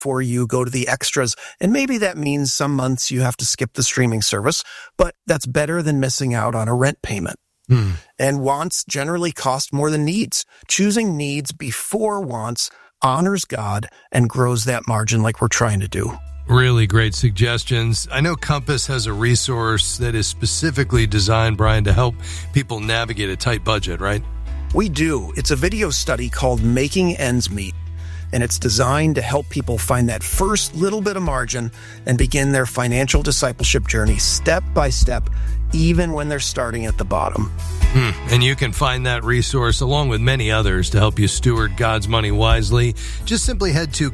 for you go to the extras. And maybe that means some months you have to skip the streaming service, but that's better than missing out on a rent payment. And wants generally cost more than needs. Choosing needs before wants honors God and grows that margin like we're trying to do. Really great suggestions. I know Compass has a resource that is specifically designed, Brian, to help people navigate a tight budget, right? We do. It's a video study called Making Ends Meet, and it's designed to help people find that first little bit of margin and begin their financial discipleship journey step by step, even when they're starting at the bottom. And you can find that resource along with many others to help you steward God's money wisely. Just simply head to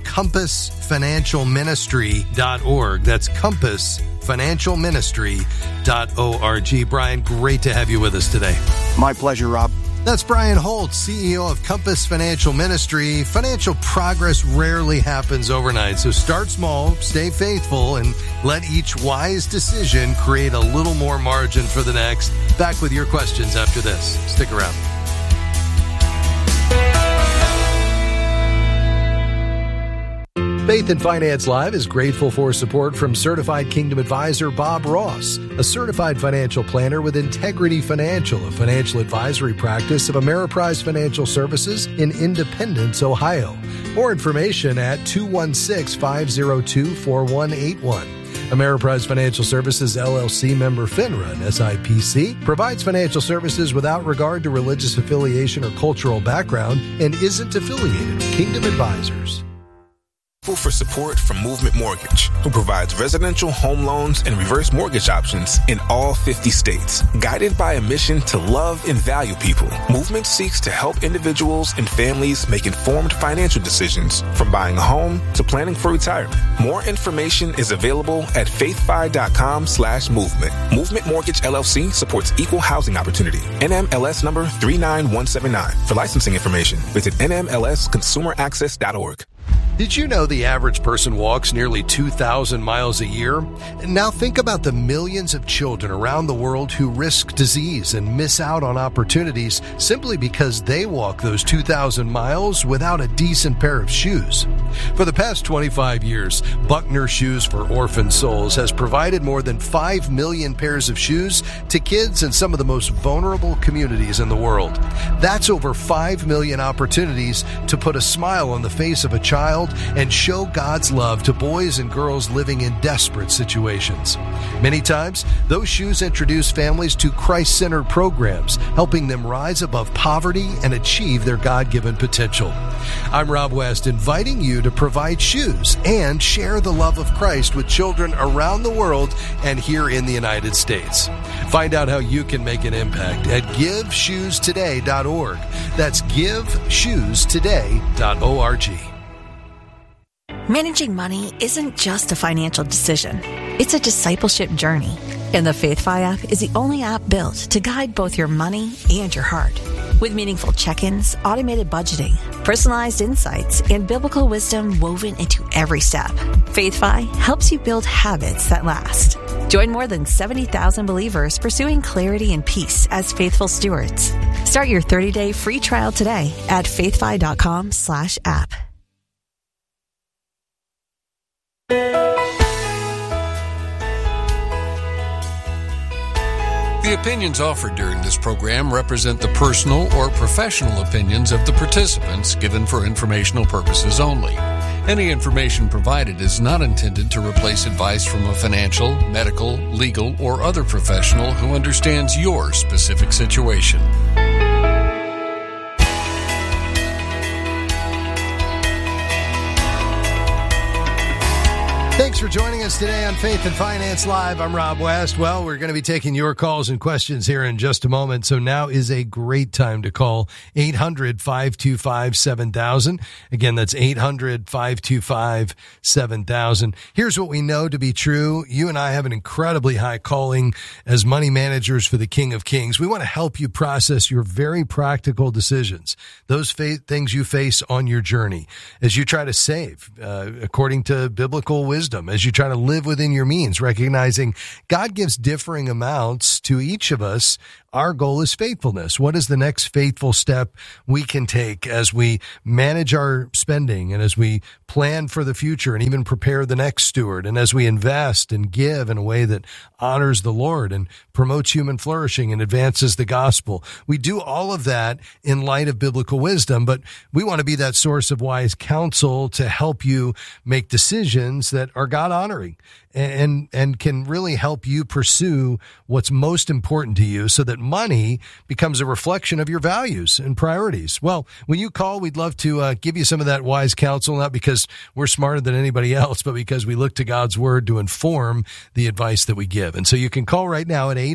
compassfinancialministry.org. That's compassfinancialministry.org. Brian, great to have you with us today. My pleasure, Rob. That's Brian Holt, CEO of Compass Financial Ministry. Financial progress rarely happens overnight, so start small, stay faithful, and let each wise decision create a little more margin for the next. Back with your questions after this. Stick around. Faith and Finance Live is grateful for support from Certified Kingdom Advisor Bob Ross, a certified financial planner with Integrity Financial, a financial advisory practice of Ameriprise Financial Services in Independence, Ohio. More information at 216-502-4181. Ameriprise Financial Services, LLC, member FINRA and SIPC, provides financial services without regard to religious affiliation or cultural background and isn't affiliated with Kingdom Advisors. For support from Movement Mortgage, who provides residential home loans and reverse mortgage options in all 50 states. Guided by a mission to love and value people, Movement seeks to help individuals and families make informed financial decisions, from buying a home to planning for retirement. More information is available at faithfi.com/movement. Movement Mortgage LLC supports equal housing opportunity. NMLS number 39179. For licensing information, visit nmlsconsumeraccess.org. Did you know the average person walks nearly 2,000 miles a year? Now think about the millions of children around the world who risk disease and miss out on opportunities simply because they walk those 2,000 miles without a decent pair of shoes. For the past 25 years, Buckner Shoes for Orphan Souls has provided more than 5 million pairs of shoes to kids in some of the most vulnerable communities in the world. That's over 5 million opportunities to put a smile on the face of a child and show God's love to boys and girls living in desperate situations. Many times, those shoes introduce families to Christ-centered programs, helping them rise above poverty and achieve their God-given potential. I'm Rob West, inviting you to provide shoes and share the love of Christ with children around the world and here in the United States. Find out how you can make an impact at GiveShoesToday.org. That's GiveShoesToday.org. Managing money isn't just a financial decision. It's a discipleship journey. And the FaithFi app is the only app built to guide both your money and your heart. With meaningful check-ins, automated budgeting, personalized insights, and biblical wisdom woven into every step, FaithFi helps you build habits that last. Join more than 70,000 believers pursuing clarity and peace as faithful stewards. Start your 30-day free trial today at faithfi.com/app. The opinions offered during this program represent the personal or professional opinions of the participants given for informational purposes only. Any information provided is not intended to replace advice from a financial, medical, legal, or other professional who understands your specific situation. Thanks for joining us today on Faith and Finance Live. I'm Rob West. Well, we're going to be taking your calls and questions here in just a moment. So now is a great time to call 800-525-7000. Again, that's 800-525-7000. Here's what we know to be true. You and I have an incredibly high calling as money managers for the King of Kings. We want to help you process your very practical decisions, those things you face on your journey as you try to save, according to biblical wisdom, as you try to live within your means, recognizing God gives differing amounts to each of us our goal is faithfulness. What is the next faithful step we can take as we manage our spending and as we plan for the future and even prepare the next steward, and as we invest and give in a way that honors the Lord and promotes human flourishing and advances the gospel? We do all of that in light of biblical wisdom, but we want to be that source of wise counsel to help you make decisions that are God honoring and can really help you pursue what's most important to you so that money becomes a reflection of your values and priorities. Well, when you call, we'd love to give you some of that wise counsel, not because we're smarter than anybody else, but because we look to God's word to inform the advice that we give. And so you can call right now at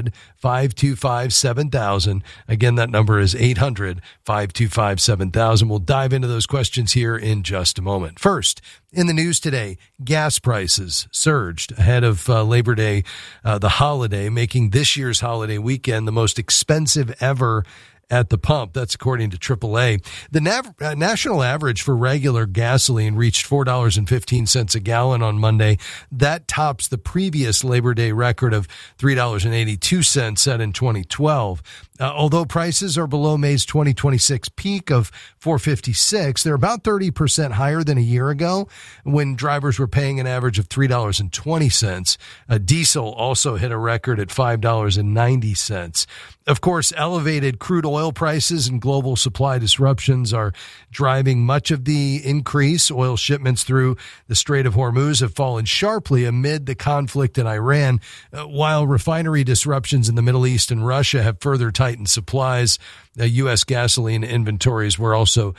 800-525-7000. Again, that number is 800-525-7000. We'll dive into those questions here in just a moment. First, in the news today, gas prices surged ahead of Labor Day, the holiday, making this year's holiday weekend the most expensive ever at the pump. That's according to AAA. The national average for regular gasoline reached $4.15 a gallon on Monday. That tops the previous Labor Day record of $3.82 set in 2012. Although prices are below May's 2026 peak of $4.56, they're about 30% higher than a year ago when drivers were paying an average of $3.20. Diesel also hit a record at $5.90. Of course, elevated crude oil prices and global supply disruptions are driving much of the increase. Oil shipments through the Strait of Hormuz have fallen sharply amid the conflict in Iran, while refinery disruptions in the Middle East and Russia have further tightened supplies. U.S. gasoline inventories were also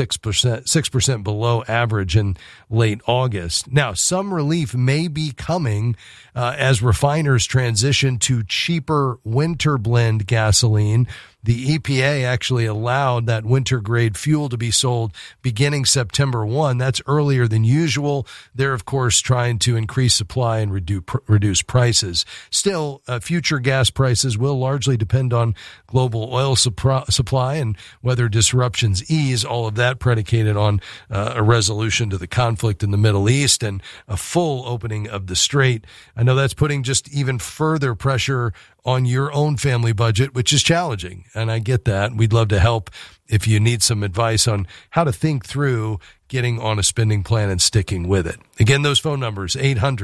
6% below average in late August. Now, some relief may be coming as refiners transition to cheaper winter blend gasoline. The EPA actually allowed that winter grade fuel to be sold beginning September 1. That's earlier than usual. They're, of course, trying to increase supply and reduce prices. Still, future gas prices will largely depend on global oil supply and whether disruptions ease, all of that predicated on a resolution to the conflict in the Middle East and a full opening of the strait. I know that's putting just even further pressure on your own family budget, which is challenging. And I get that. We'd love to help if you need some advice on how to think through getting on a spending plan and sticking with it. Again, those phone numbers,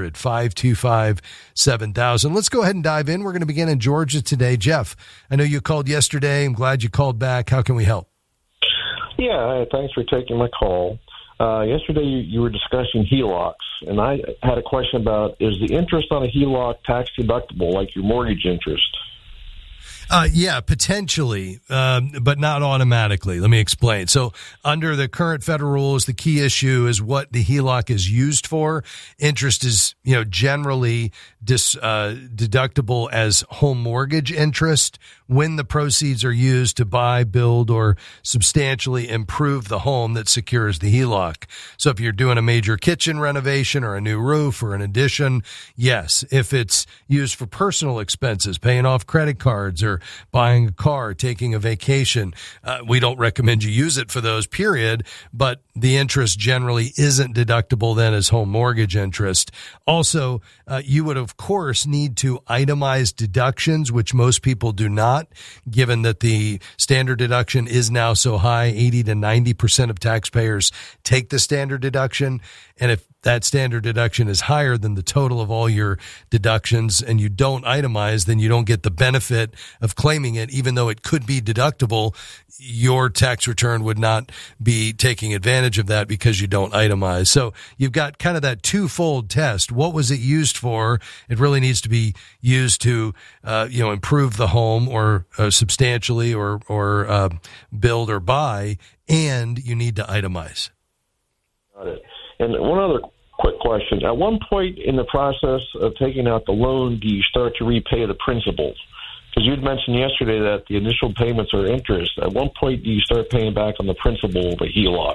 800-525-7000. Let's go ahead and dive in. We're going to begin in Georgia today. Jeff, I know you called yesterday. I'm glad you called back. How can we help? Yeah, thanks for taking my call. Yesterday you were discussing HELOCs, and I had a question about, is the interest on a HELOC tax deductible like your mortgage interest? Yeah, potentially, but not automatically. Let me explain. So under the current federal rules, the key issue is what the HELOC is used for. Interest is, generally deductible as home mortgage interest when the proceeds are used to buy, build, or substantially improve the home that secures the HELOC. So if you're doing a major kitchen renovation or a new roof or an addition, yes. If it's used for personal expenses, paying off credit cards or buying a car, taking a vacation, we don't recommend you use it for those, period. But the interest generally isn't deductible then as home mortgage interest. Also, you would, of course, need to itemize deductions, which most people do not, given that the standard deduction is now so high. 80 to 90% of taxpayers take the standard deduction. And if that standard deduction is higher than the total of all your deductions and you don't itemize, then you don't get the benefit of claiming it, even though it could be deductible. Your tax return would not be taking advantage of that because you don't itemize. So you've got kind of that twofold test. What was it used for? It really needs to be used to, improve the home or substantially or build or buy, and you need to itemize. Got it. And one other quick question. At one point in the process of taking out the loan, do you start to repay the principal? Because you'd mentioned yesterday that the initial payments are interest. At one point, do you start paying back on the principal of the HELOC?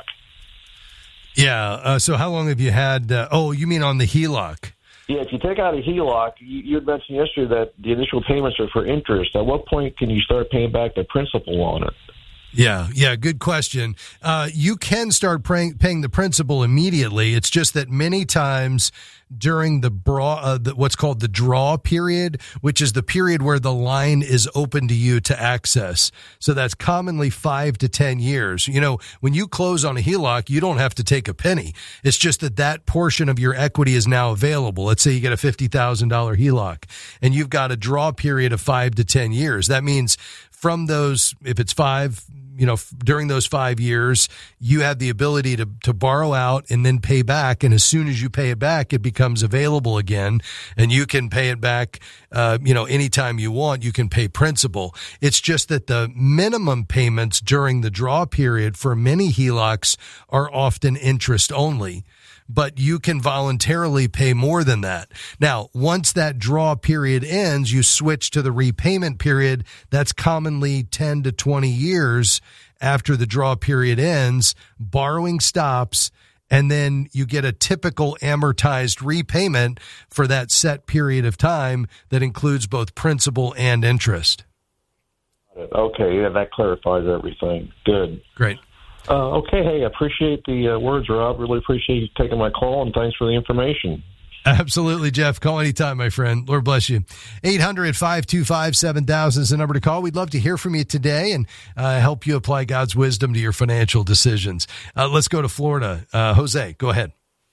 Yeah. So how long have you had? You mean on the HELOC? Yeah, if you take out a HELOC, you had mentioned yesterday that the initial payments are for interest. At what point can you start paying back the principal on it? Yeah, good question. You can start paying the principal immediately. It's just that many times during what's called the draw period, which is the period where the line is open to you to access. So that's commonly 5 to 10 years. You know, when you close on a HELOC, you don't have to take a penny. It's just that portion of your equity is now available. Let's say you get a $50,000 HELOC and you've got a draw period of 5 to 10 years. That means from those, if it's 5, during those 5 years, you have the ability to borrow out and then pay back. And as soon as you pay it back, it becomes available again. And you can pay it back, anytime you want. You can pay principal. It's just that the minimum payments during the draw period for many HELOCs are often interest only. But you can voluntarily pay more than that. Now, once that draw period ends, you switch to the repayment period. That's commonly 10 to 20 years after the draw period ends. Borrowing stops, and then you get a typical amortized repayment for that set period of time that includes both principal and interest. Okay, yeah, that clarifies everything. Good. Great. Okay, hey, I appreciate the words, Rob. Really appreciate you taking my call, and thanks for the information. Absolutely, Jeff. Call anytime, my friend. Lord bless you. 800-525-7000 is the number to call. We'd love to hear from you today and help you apply God's wisdom to your financial decisions. Let's go to Florida. Jose, go ahead.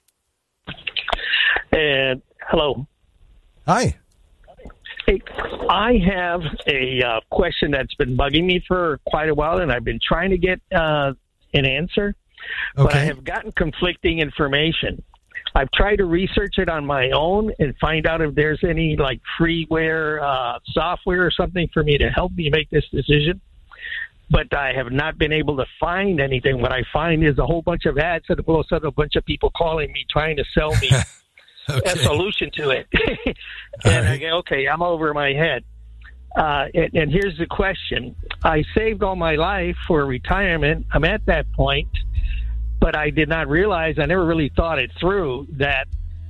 Hello. Hi. Hey, I have a question that's been bugging me for quite a while, and I've been trying to get an answer, but I have gotten conflicting information. I've tried to research it on my own and find out if there's any like freeware software or something for me to help me make this decision, but I have not been able to find anything. What I find is a whole bunch of ads and a bunch of people calling me trying to sell me a solution to it. And I go, okay, I'm over my head. And here's the question. I saved all my life for retirement. I'm at that point, but I did not realize, I never really thought it through, that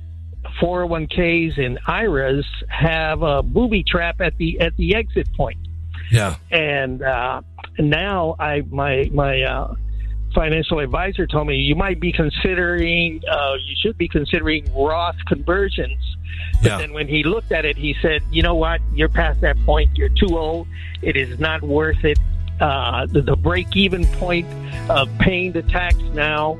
401ks and IRAs have a booby trap at the exit point. Yeah. And now my financial advisor told me you might be considering, you should be considering Roth conversions. But then when he looked at it, he said, you know what, you're past that point. You're too old. It is not worth it. The break-even point of paying the tax now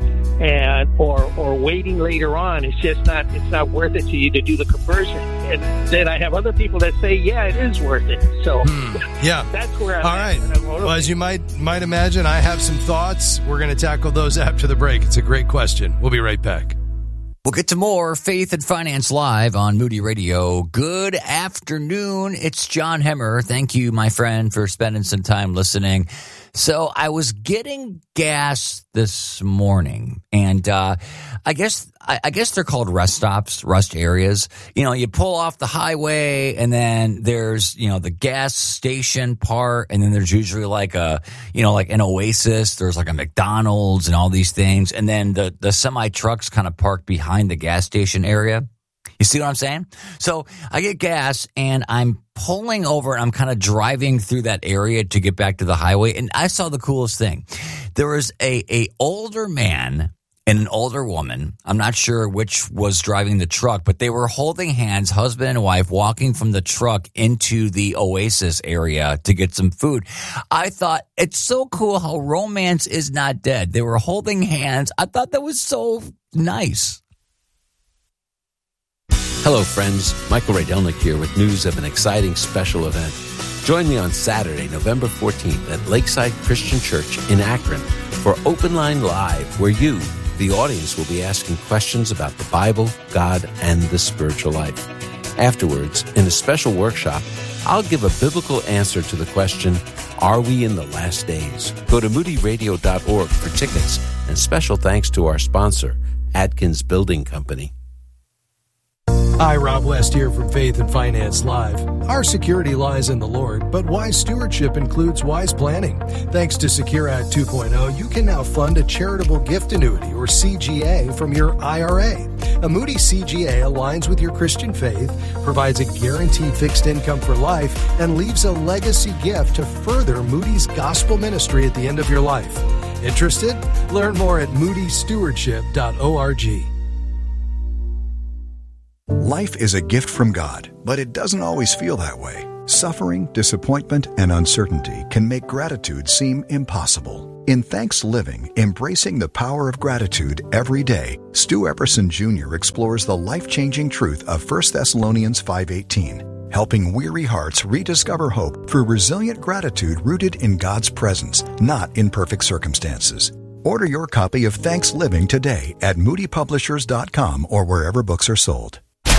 or waiting later on, it's not worth it to you to do the conversion. And then I have other people that say, yeah, it is worth it. So that's where I'm at. All right. Well, as you might imagine, I have some thoughts. We're going to tackle those after the break. It's a great question. We'll be right back. We'll get to more Faith and Finance Live on Moody Radio. Good afternoon. It's John Hemmer. Thank you, my friend, for spending some time listening. So I was getting gas this morning, and I guess they're called rest stops, rest areas. You know, you pull off the highway, and then there's, the gas station part, and then there's usually like like an Oasis. There's like a McDonald's and all these things, and then the semi trucks kind of park behind the gas station area. You see what I'm saying? So I get gas and I'm pulling over and I'm kind of driving through that area to get back to the highway. And I saw the coolest thing. There was a older man and an older woman. I'm not sure which was driving the truck, but they were holding hands, husband and wife, walking from the truck into the Oasis area to get some food. I thought, it's so cool how romance is not dead. They were holding hands. I thought that was so nice. Hello, friends. Michael Rydelnik here with news of an exciting special event. Join me on Saturday, November 14th at Lakeside Christian Church in Akron for Open Line Live, where you, the audience, will be asking questions about the Bible, God, and the spiritual life. Afterwards, in a special workshop, I'll give a biblical answer to the question, are we in the last days? Go to moodyradio.org for tickets, and special thanks to our sponsor, Atkins Building Company. Hi, Rob West here from Faith and Finance Live. Our security lies in the Lord, but wise stewardship includes wise planning. Thanks to Secure Act 2.0, you can now fund a charitable gift annuity, or CGA, from your IRA. A Moody CGA aligns with your Christian faith, provides a guaranteed fixed income for life, and leaves a legacy gift to further Moody's gospel ministry at the end of your life. Interested? Learn more at moodystewardship.org. Life is a gift from God, but it doesn't always feel that way. Suffering, disappointment, and uncertainty can make gratitude seem impossible. In Thanks Living, Embracing the Power of Gratitude Every Day, Stu Epperson Jr. explores the life-changing truth of 1 Thessalonians 5:18, helping weary hearts rediscover hope through resilient gratitude rooted in God's presence, not in perfect circumstances. Order your copy of Thanks Living today at moodypublishers.com or wherever books are sold.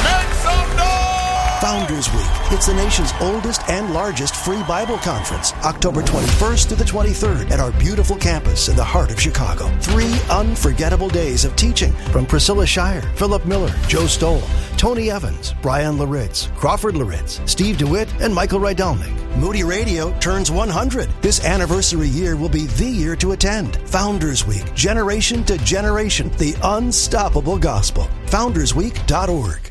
Founders Week. It's the nation's oldest and largest free Bible conference, October 21st to the 23rd at our beautiful campus in the heart of Chicago. 3 unforgettable days of teaching from Priscilla Shire, Philip Miller, Joe Stoll, Tony Evans, Brian Laritz, Crawford Laritz, Steve DeWitt, and Michael Rydelnik. Moody Radio turns 100. This anniversary year will be the year to attend. Founders Week, generation to generation, the unstoppable gospel. FoundersWeek.org.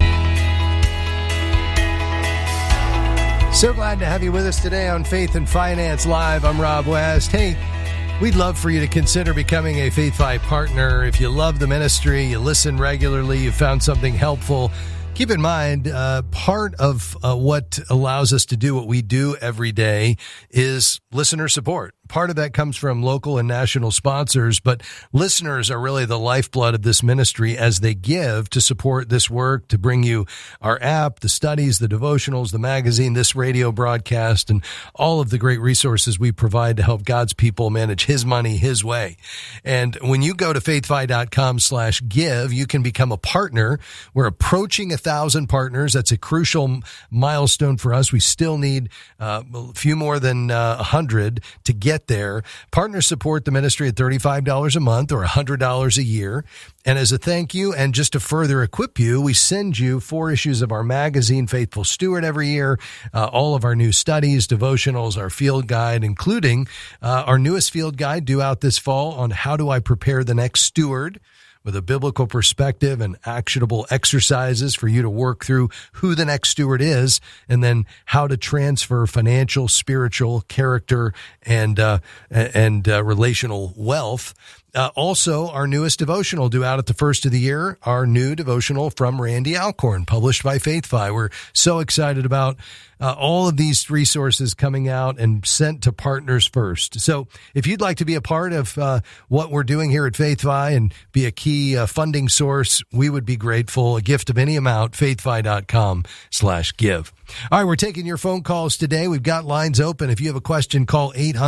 So glad to have you with us today on Faith and Finance Live. I'm Rob West. Hey, we'd love for you to consider becoming a Faith Fi partner. If you love the ministry, you listen regularly, you found something helpful, keep in mind, part of what allows us to do what we do every day is listener support. Part of that comes from local and national sponsors, but listeners are really the lifeblood of this ministry as they give to support this work, to bring you our app, the studies, the devotionals, the magazine, this radio broadcast, and all of the great resources we provide to help God's people manage His money His way. And when you go to faithfi.com/give, you can become a partner. We're approaching 1,000 partners. That's a crucial milestone for us. We still need a few more than 100 to get there. Partners support the ministry at $35 a month or $100 a year. And as a thank you and just to further equip you, we send you 4 issues of our magazine, Faithful Steward, every year, all of our new studies, devotionals, our field guide, including our newest field guide due out this fall on how do I prepare the next steward, with a biblical perspective and actionable exercises for you to work through who the next steward is, and then how to transfer financial, spiritual, character, and relational wealth. Also, our newest devotional due out at the first of the year, our new devotional from Randy Alcorn, published by FaithFi. We're so excited about all of these resources coming out and sent to partners first. So if you'd like to be a part of what we're doing here at FaithFi and be a key funding source, we would be grateful. A gift of any amount, faithfi.com/give. All right, we're taking your phone calls today. We've got lines open. If you have a question, call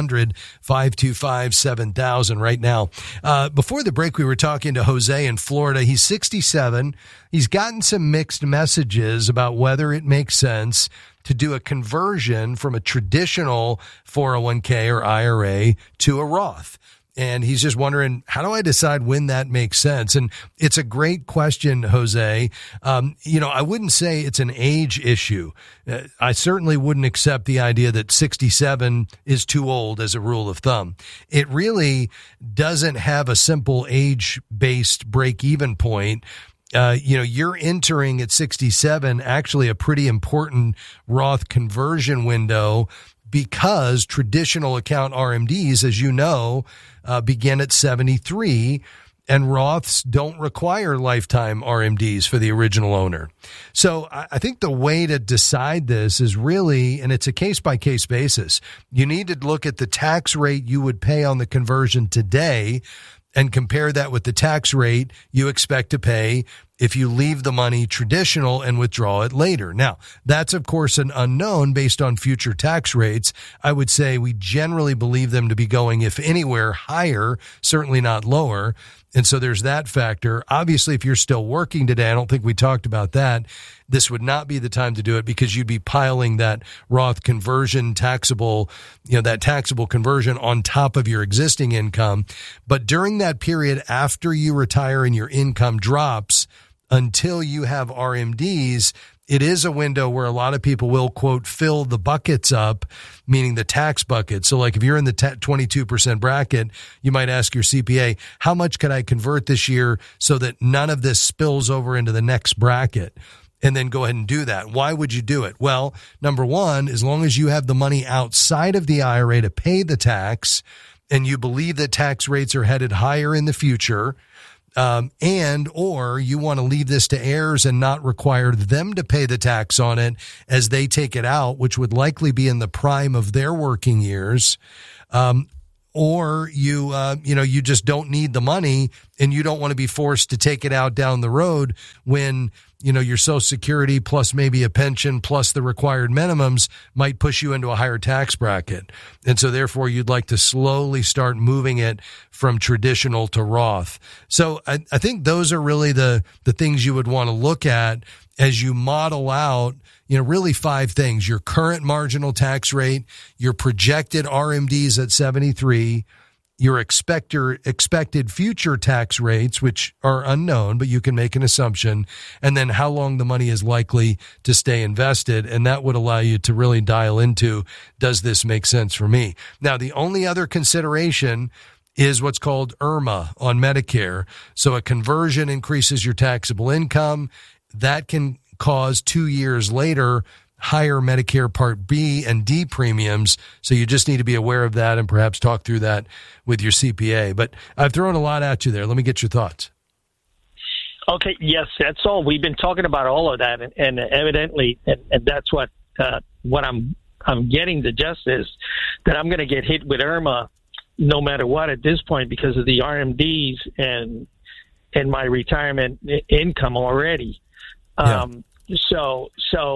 800-525-7000 right now. Before the break, we were talking to Jose in Florida. He's 67. He's gotten some mixed messages about whether it makes sense to do a conversion from a traditional 401k or IRA to a Roth. And he's just wondering, how do I decide when that makes sense? And it's a great question, Jose. I wouldn't say it's an age issue. I certainly wouldn't accept the idea that 67 is too old as a rule of thumb. It really doesn't have a simple age-based break-even point. You're entering at 67 actually a pretty important Roth conversion window, because traditional account RMDs, as you know, begin at 73, and Roths don't require lifetime RMDs for the original owner. So I think the way to decide this is really, and it's a case-by-case basis, you need to look at the tax rate you would pay on the conversion today and compare that with the tax rate you expect to pay if you leave the money traditional and withdraw it later. Now, that's, of course, an unknown based on future tax rates. I would say we generally believe them to be going, if anywhere, higher, certainly not lower. And so there's that factor. Obviously, if you're still working today, I don't think we talked about that, this would not be the time to do it, because you'd be piling that Roth conversion taxable conversion on top of your existing income. But during that period after you retire and your income drops, until you have RMDs, it is a window where a lot of people will, quote, fill the buckets up, meaning the tax bucket. So like if you're in the 22% bracket, you might ask your CPA, how much could I convert this year so that none of this spills over into the next bracket? And then go ahead and do that. Why would you do it? Well, number one, as long as you have the money outside of the IRA to pay the tax, and you believe that tax rates are headed higher in the future, or you want to leave this to heirs and not require them to pay the tax on it as they take it out, which would likely be in the prime of their working years. Or you just don't need the money and you don't want to be forced to take it out down the road when, your Social Security plus maybe a pension plus the required minimums might push you into a higher tax bracket. And so therefore you'd like to slowly start moving it from traditional to Roth. So I think those are really the things you would want to look at as you model out, really 5 things: your current marginal tax rate, your projected RMDs at 73, your expected future tax rates, which are unknown, but you can make an assumption, and then how long the money is likely to stay invested. And that would allow you to really dial into, does this make sense for me? Now, the only other consideration is what's called IRMA on Medicare. So a conversion increases your taxable income. That can cause 2 years later higher Medicare Part B and D premiums. So you just need to be aware of that and perhaps talk through that with your CPA. But I've thrown a lot at you there. Let me get your thoughts. Okay. Yes, that's all. We've been talking about all of that, and evidently, and that's what I'm getting the gist is that I'm going to get hit with IRMA no matter what at this point because of the RMDs and my retirement income already. Yeah. So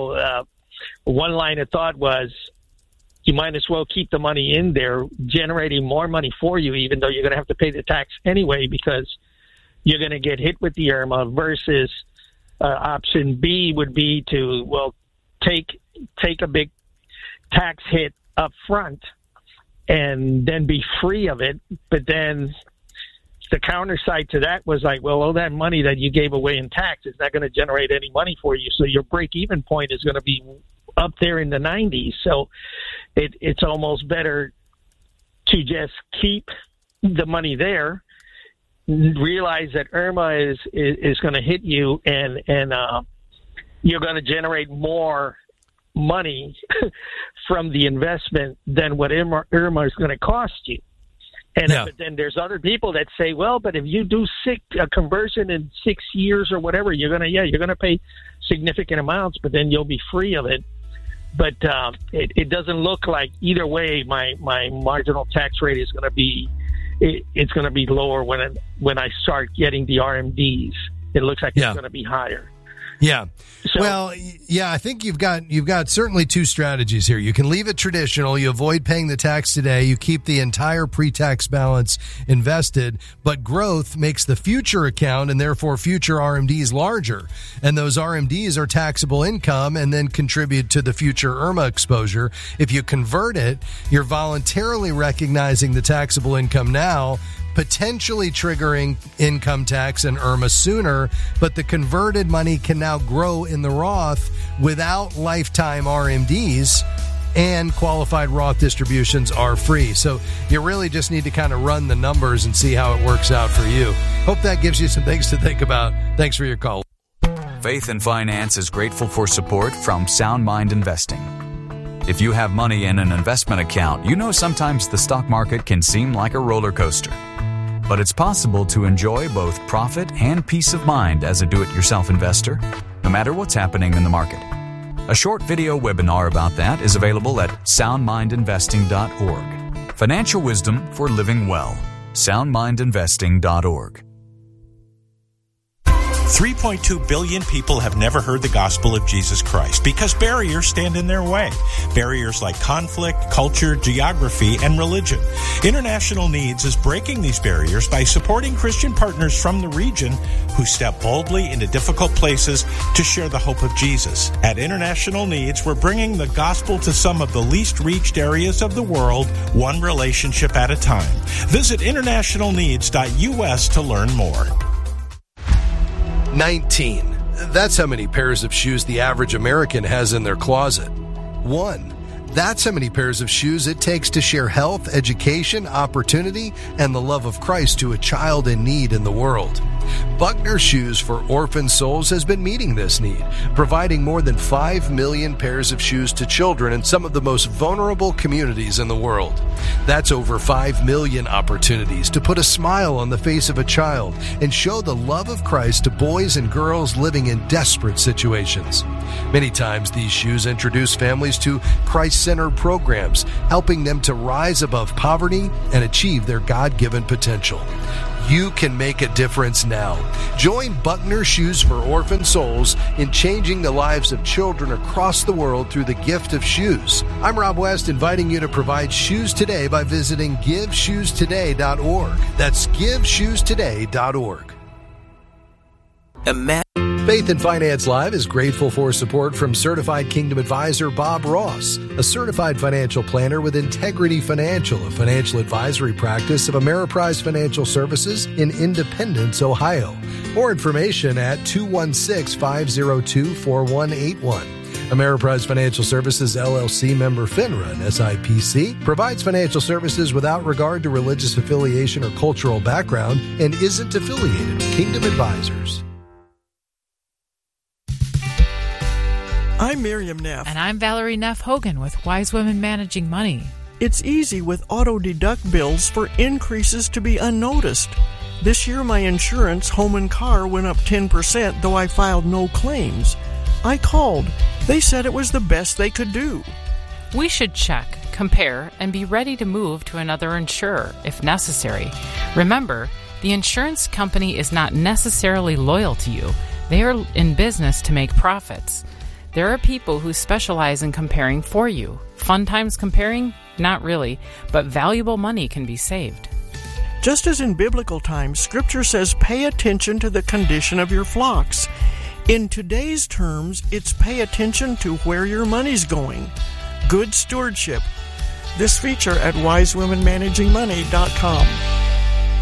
one line of thought was you might as well keep the money in there, generating more money for you, even though you're going to have to pay the tax anyway, because you're going to get hit with the IRMA versus option B would be to, take a big tax hit up front and then be free of it. But then the counter side to that was like, all that money that you gave away in tax is not going to generate any money for you. So your break-even point is going to be up there in the 90s. So it's almost better to just keep the money there, realize that IRMA is going to hit you, and you're going to generate more money from the investment than what IRMA is going to cost you. But then there's other people that say, but if you do a conversion in 6 years or whatever, you're gonna pay significant amounts, but then you'll be free of it. But it doesn't look like either way. My marginal tax rate is gonna be it's gonna be lower when I start getting the RMDs. It looks like it's gonna be higher. Yeah. So, I think you've got certainly 2 strategies here. You can leave it traditional. You avoid paying the tax today. You keep the entire pre-tax balance invested, but growth makes the future account and therefore future RMDs larger. And those RMDs are taxable income and then contribute to the future IRMA exposure. If you convert it, you're voluntarily recognizing the taxable income now, potentially triggering income tax and IRMA sooner, but the converted money can now grow in the Roth without lifetime RMDs, and qualified Roth distributions are free. So you really just need to kind of run the numbers and see how it works out for you. Hope that gives you some things to think about. Thanks for your call. Faith and Finance is grateful for support from Sound Mind Investing. If you have money in an investment account, you know sometimes the stock market can seem like a roller coaster. But it's possible to enjoy both profit and peace of mind as a do-it-yourself investor, no matter what's happening in the market. A short video webinar about that is available at soundmindinvesting.org. Financial wisdom for living well. soundmindinvesting.org. 3.2 billion people have never heard the gospel of Jesus Christ because barriers stand in their way. Barriers like conflict, culture, geography, and religion. International Needs is breaking these barriers by supporting Christian partners from the region who step boldly into difficult places to share the hope of Jesus. At International Needs, we're bringing the gospel to some of the least reached areas of the world, one relationship at a time. Visit internationalneeds.us to learn more. 19. That's how many pairs of shoes the average American has in their closet. 1. That's how many pairs of shoes it takes to share health, education, opportunity, and the love of Christ to a child in need in the world. Buckner Shoes for Orphan Souls has been meeting this need, providing more than 5 million pairs of shoes to children in some of the most vulnerable communities in the world. That's over 5 million opportunities to put a smile on the face of a child and show the love of Christ to boys and girls living in desperate situations. Many times these shoes introduce families to Christ-centered programs, helping them to rise above poverty and achieve their God-given potential. You can make a difference now. Join Buckner Shoes for Orphan Souls in changing the lives of children across the world through the gift of shoes. I'm Rob West, inviting you to provide shoes today by visiting GiveShoesToday.org. That's GiveShoesToday.org. Faith and Finance Live is grateful for support from Certified Kingdom Advisor Bob Ross, a certified financial planner with Integrity Financial, a financial advisory practice of Ameriprise Financial Services in Independence, Ohio. More information at 216-502-4181. Ameriprise Financial Services, LLC, member FINRA and SIPC, provides financial services without regard to religious affiliation or cultural background and isn't affiliated with Kingdom Advisors. I'm Miriam Neff. And I'm Valerie Neff Hogan with Wise Women Managing Money. It's easy with auto-deduct bills for increases to be unnoticed. This year my insurance, home and car, went up 10%, though I filed no claims. I called. They said it was the best they could do. We should check, compare, and be ready to move to another insurer if necessary. Remember, the insurance company is not necessarily loyal to you. They are in business to make profits. There are people who specialize in comparing for you. Fun times comparing? Not really, but valuable money can be saved. Just as in biblical times, Scripture says pay attention to the condition of your flocks. In today's terms, it's pay attention to where your money's going. Good stewardship. This feature at wisewomenmanagingmoney.com.